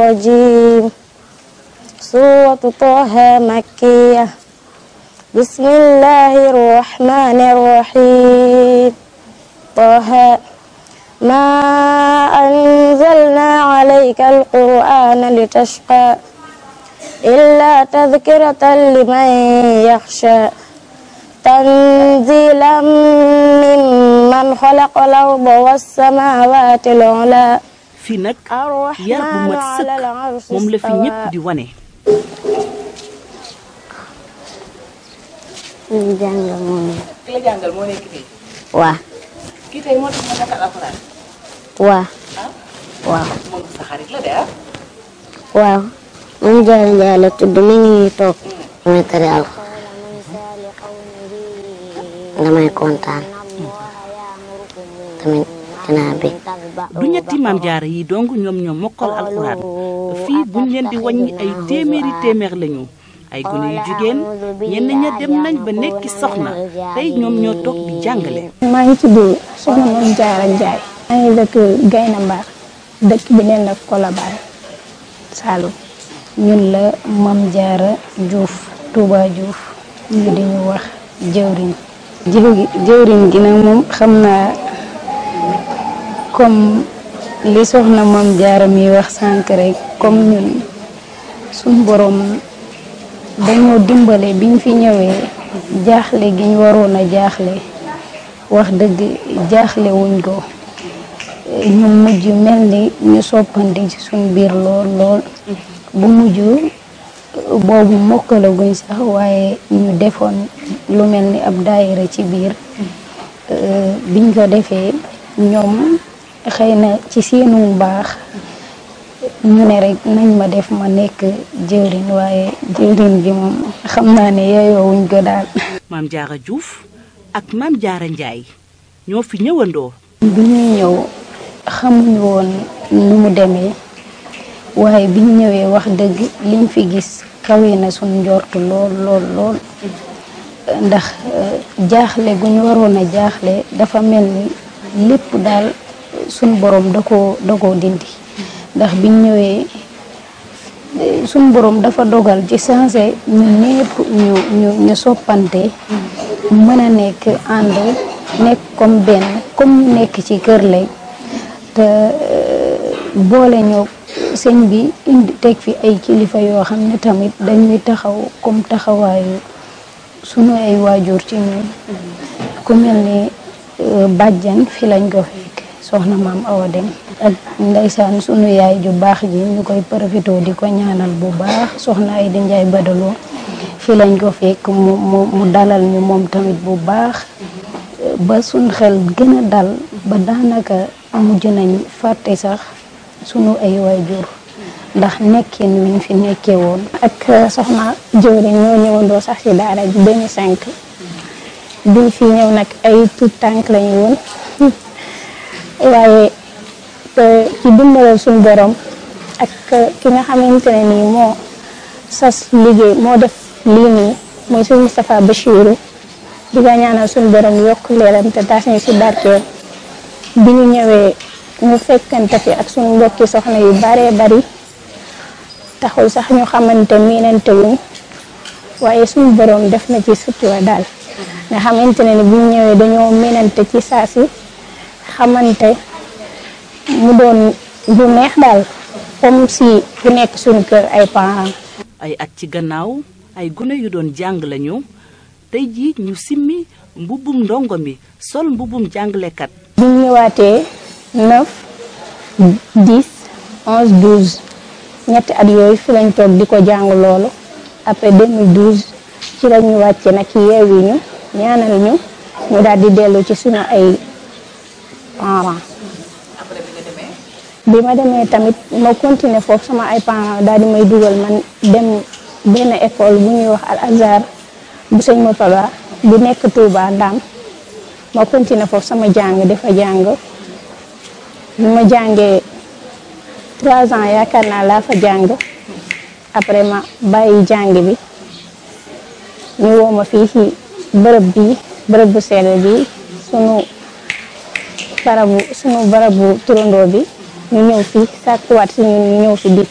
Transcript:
الرجيم سورة طه مكية بسم الله الرحمن الرحيم طه ما أنزلنا عليك القرآن لتشقى إلا تذكرة لمن يخشى تنزيلا ممن خلق الأرض والسماوات العلى fii nag yar bu mat sëkk moom la fi ñëpp di wane. ñu jàngal moom. ki la jàngal moo nekk fii. waaw. kii tey moo tax ma nekkal alxuraan. waaw. waaw. moom sa xarit la de ah. waaw. moom Jaara Njaay la tudd mi ngi toog. muy tari alxuraan. damay kontaan. tamit dinaa bëgg. du ñetti maam jaara yi dong ñoom ñoo mokkal alxuraan fii buñ leen di wàññi ay téeméer lañu ay gune yu jigéen ñenn ña dem nañ ba nekki soxna tey ñoom ñoo toog di jàngale. maa ngi tudd soxna Mame Diarra Ndiaye. maa ngi dëkk Gayna Mbar dëkk bi neen la Colobane Saloum. ñun la Mame Diarra Diouf Touba Diouf ñu di ñu wax jëwriñ. jëwriñ gi nag moom xam naa comme li soxna Mame Diarra mi wax sànq rek comme ñun suñ borom dañoo dimbale biñ fi ñëwee jaaxle gi ñu waroon a jaaxle wax dëgg jaaxle wuñ ko ñu mujj mel ni ñu soppante ci suñ biir lool bu mujj boobu mokkalaguñ sax waaye ñu defoon lu mel ni ab daayira ci biir biñ ko defee ñoom xëy na ci seenu baax ñu ne rek nañ ma def ma nekk jëwriñ waaye jëwriñ bi moom xam naa ne yeyoowuñ ko daal. Mame Diarra Diouf ak Mame Diarra Ndiaye ñoo fi ñëwandoo. bi ñuy ñëw xamuñu woon nu mu demee waaye biñ ñëwee wax dëgg liñ fi gis kawe na suñ njortu lool ndax jaaxle gu ñu waroon a jaaxle dafa mel ni lépp daal suñ borom da koo dindi ndax biñ ñëwee suñ borom dafa dogal ci sensé ñun ñëpp ñu soppante mën a nekk ànd nekk comme benn comme ñu nekk ci kër lay te boole ñoo sëñ bi indi teg fi ay kilifa yoo xam ne tamit dañuy taxaw comme taxawaayu sunu ay waajur ci ñun ku mel ni bàjjan fi lañ ko fekk soxna maam Awa Dem ak ndeysaan sunu yaay ju baax ji ñu koy profité di ko ñaanal bu baax soxna ay di Njaay Badaloo fi lañ ko fekk mu dalal ñu moom tamit bu baax ba suñ xel gën a dal ba daanaka mujj nañ fàtte sax sunu ay waajur ndax nekkin wiñ fi nekkee woon. ak soxna jëwriñ ñoo ñëwandoo sax ci daara ji 2005 biñ fi ñëw nag ay tout tànk lañu woon waaye ci dimbalal suñu borom ak ki nga xamante ne nii moo sas liggéey moo def lii nii mooy suñu Moustapha Bachirou di ko ñaanal suñu borom yokk leeram te taas ñu ci barkeel bi ñu ñëwee ñu fekkante fi ak suñu mbokki soxna yu baree bari taxul sax ñu xamante miinante wuñ waaye suñu borom def na ci sutura daal nga xamante ne ni bu ñu ñëwee dañoo miinante ci saasi xamante mu doon lu neex daal comme si ku nekk suñu kër ay parents. ay at ci gannaaw ay gune yu doon jàng lañu tey jii ñu simmi mbubbum ndongo mi sol mbubbum jàngalekat. bi ñu ñëwaatee 9 10 11 12 ñetti at yooyu fi lañ toog di ko jàng loolu après 2012 ci la ñu wàcce nag yeewi ñu ñaanal ñu daal di dellu ci suñu ay parents. bi ma demee tamit ma continuer foofu sama ay parents daal di may dugal man dem benn école bu ñuy wax Al Azhar bu sëñ Murtada bu nekk Touba Ndam ma continuer foofu sama jàng dafa jàng bi ma jàngee 3 ans yaakaar naa laa fa jàng après ma bàyyi jàng bi ñu woo ma fii ci bërëb bu sell bi sunu barabu turandoo bi ñu ñëw fii sàkkuwaat si ñun ñu ñëw fi di